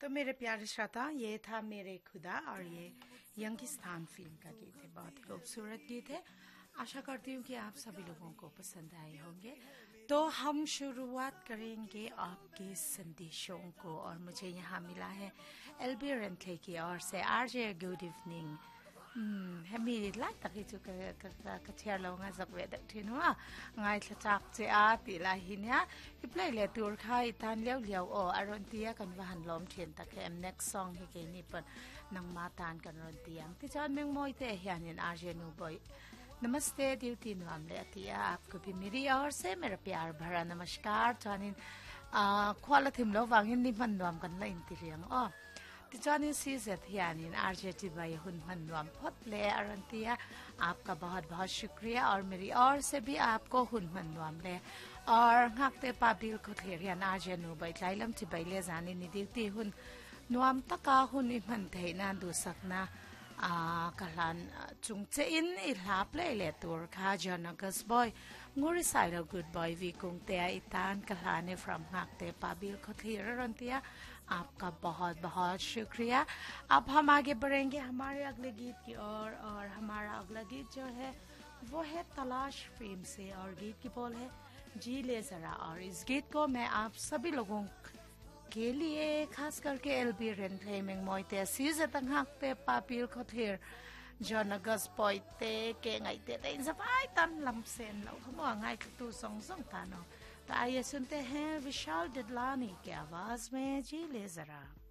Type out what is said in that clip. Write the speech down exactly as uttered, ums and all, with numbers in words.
तो मेरे प्यारे श्रोता, ये था मेरे खुदा और ये यंगिस्तान फिल्म का गीत है। बहुत ही खूबसूरत गीत है। आशा करती हूँ कि आप सभी लोगों को पसंद आए होंगे। तो हम शुरुआत करेंगे आपके संदेशों को और मुझे यहाँ मिला है एलबी रेंथले की ओर से आरजे गुड इवनिंग। हमी ला तक जो कथिया लोंगा जगवे दक्षिण हुआ ngay thachak che a ti la hinya iplai le tur kha itan leu leu o arontia kan wahan lom thien ta kem next song hi ke ni pan nang ma tan kan ron tiam ti chan meng moi te hianin arjenu boy नमस्ते duty नाम ले आती है आपको भी मेरी ओर से मेरा प्यार भरा नमस्कार चानिन ख्वाला थिमलो वांगिन निमन नाम kan la intiriang o ti चानिन सीजत हियानिन RJT bye हुन मन नाम फटले अरंतिया आपका बहुत बहुत शुक्रिया और मेरी ओर से भी आपको हुन मन नाम ले और ngakte pabil ko therian arjenu bai tlailam ti bai le zani ni duty हुन नाम तका हुन इमन theina du sakna आ कलान चुंगचे इन इलाप ले ले टूर खा जनकस boy nguri side good boy we कुंगते इतान कलाने from हाकते पाबिल को रंतिया आपका बहुत बहुत शुक्रिया। अब हम आगे बढ़ेंगे हमारे अगले गीत की ओर और, और हमारा अगला गीत जो है वो है तलाश फिल्म से और गीत की बोल है जी ले जरा। और इस गीत को मैं आप सभी लोगों के लिए खास करके एलबी रेंथले में मोइते सीजे तंगहाकते पापिल खोथेर जनगस पोइते के ngaite ते इंसफाई तन लमसेन लो खमो ngai खतु सोंग सोंग तानो। तो आइए सुनते हैं विशाल डडलानी की आवाज में जी ले जरा।